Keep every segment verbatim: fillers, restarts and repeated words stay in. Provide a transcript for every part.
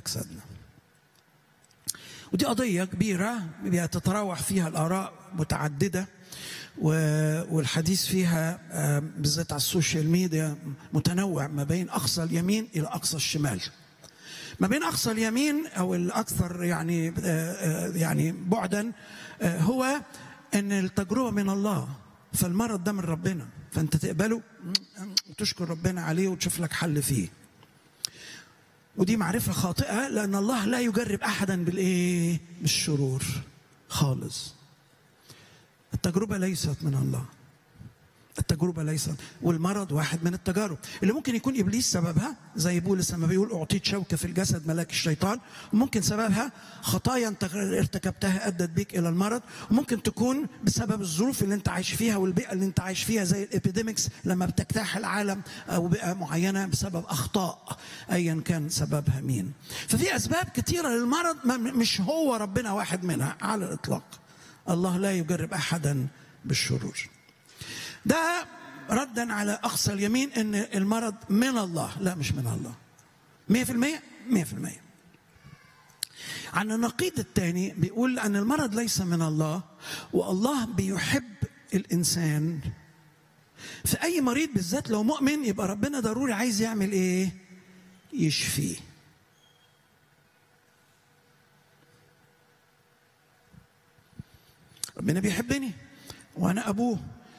أجسادنا. ودي قضية كبيرة بتتراوح فيها الآراء متعددة، والحديث فيها بالذات على السوشيال ميديا متنوع ما بين أقصى اليمين إلى أقصى الشمال. ما بين أقصى اليمين أو الأكثر يعني يعني بعدا هو أن التجربة من الله، فالمرض ده من ربنا، فأنت تقبله وتشكر ربنا عليه وتشوف لك حل فيه. ودي معرفة خاطئة، لأن الله لا يجرب أحدا بالإيه؟ بالشرور خالص. التجربة ليست من الله، التجربة ليست، والمرض واحد من التجارب اللي ممكن يكون إبليس سببها، زي بولس لما بيقول أعطيت شوكة في الجسد ملاك الشيطان، وممكن سببها خطايا ارتكبتها أدت بك إلى المرض، وممكن تكون بسبب الظروف اللي أنت عايش فيها والبيئة اللي أنت عايش فيها، زي الإبيديميكس لما بتجتاح العالم أو بيئة معينة بسبب أخطاء أيا كان سببها مين. ففي أسباب كثيرة للمرض مش هو ربنا واحد منها على الإطلاق. الله لا يجرب أحدا بالشرور. ده ردا على أقصى اليمين أن المرض من الله. لا، مش من الله مية في المية مية في المية. عن النقيض الثاني بيقول أن المرض ليس من الله، والله بيحب الإنسان. في أي مريض بالذات لو مؤمن يبقى ربنا ضروري عايز يعمل إيه؟ يشفيه. ربنا بيحبني وأنا أبوه،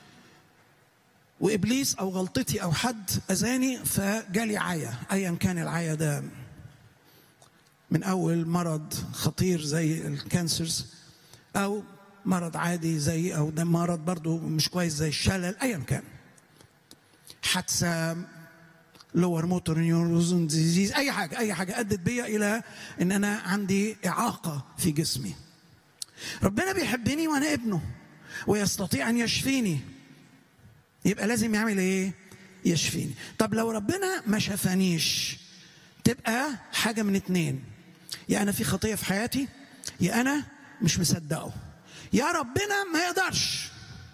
وإبليس أو غلطتي أو حد أذاني فجالي عاية، أيا كان العاية ده، من أول مرض خطير زي الكانسرز أو مرض عادي زي، أو ده مرض برضو مش كويس زي الشلل، أيا كان، حادثة، لور موتور نيورون ديزيز، أي حاجة أي حاجة أدت بيا إلى إن أنا عندي إعاقة في جسمي. ربنا بيحبني وأنا ابنه ويستطيع أن يشفيني، يبقى لازم يعمل ايه؟ يشفيني. طب لو ربنا ما شفانيش تبقى حاجه من اتنين، يا انا في خطيه في حياتي، يا انا مش مصدقه، يا ربنا ما يقدرش.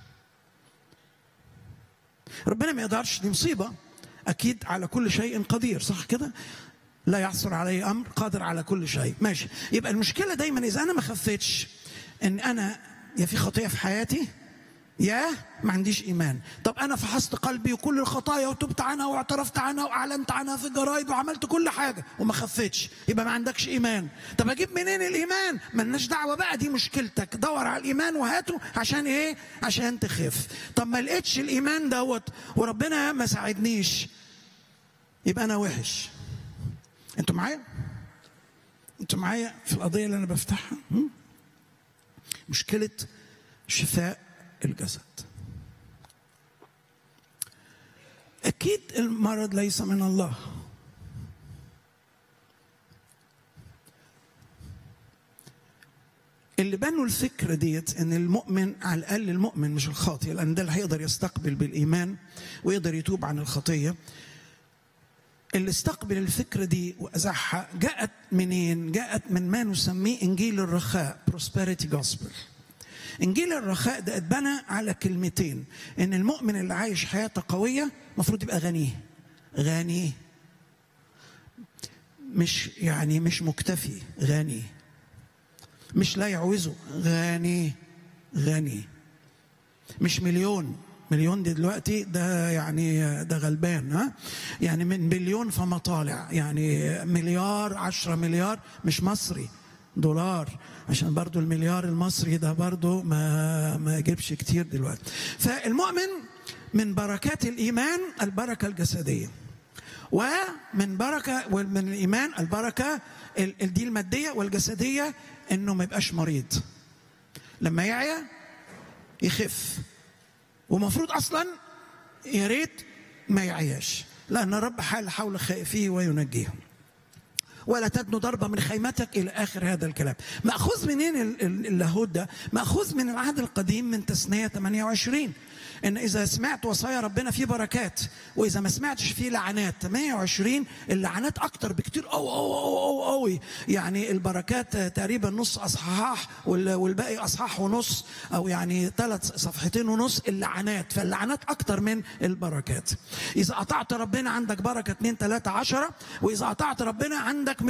ربنا ما يقدرش دي مصيبه، اكيد على كل شيء قدير، صح كده؟ لا يعثر عليه امر، قادر على كل شيء، ماشي. يبقى المشكله دايما اذا انا ما خفتش ان انا يا في خطيه في حياتي يا ما عنديش إيمان. طب أنا فحصت قلبي وكل الخطايا وتبت عنها واعترفت عنها وأعلنت عنها في الجرايد وعملت كل حاجة وما خفتش، يبقى ما عندكش إيمان. طب أجيب منين الإيمان؟ ملناش دعوة بقى، دي مشكلتك، دور على الإيمان وهاته. عشان إيه؟ عشان تخف. طب ما لقيتش الإيمان دوت وربنا ما ساعدنيش، يبقى أنا وحش. أنتوا معايا؟ أنتوا معايا في القضية اللي أنا بفتحها؟ مشكلة شفاء الجسد. أكيد المرض ليس من الله. اللي بنوا الفكرة ديت إن المؤمن، على الأقل المؤمن مش الخاطئ، لأن ده اللي هيقدر يستقبل بالإيمان ويقدر يتوب عن الخطية، اللي استقبل الفكرة دي وأزعها جاءت منين؟ جاءت من ما نسميه إنجيل الرخاء، prosperity gospel. إنجيل الرخاء ده اتبنى على كلمتين، إن المؤمن اللي عايش حياة قوية مفروض يبقى غني، غني مش يعني مش مكتفي، غني مش لا يعوزه، غني غني مش مليون، مليون دي دلوقتي ده يعني ده غلبان، ها يعني من مليون فما طالع، يعني مليار، عشرة مليار، مش مصري، دولار، عشان برضو المليار المصري ده برضو ما ما يجيبش كتير دلوقتي. فالمؤمن من بركات الإيمان البركة الجسدية، ومن بركة ومن الإيمان البركة دي المادية والجسدية، إنه ما يبقاش مريض، لما يعيا يخف، ومفروض أصلا يا ريت ما يعياش، لأن الرب حال حول خائفيه وينجيهم. ولا تدنو ضربة من خيمتك إلى آخر هذا الكلام. مأخوذ منين اللاهوت ده؟ مأخوذ من العهد القديم، من تثنية ثمانية وعشرين، إن إذا سمعت وصايا ربنا فيه بركات، وإذا ما سمعتش فيه لعنات. ثمانية وعشرين اللعنات أكتر بكتير أو أو أو أو أوي، يعني البركات تقريبا نص أصحاح والباقي أصحاح ونص، أو يعني ثلاث صفحتين ونص اللعنات، فاللعنات أكتر من البركات. إذا قطعت ربنا عندك بركة اتنين تلاتة عشرة، وإذا قطعت ربنا عندك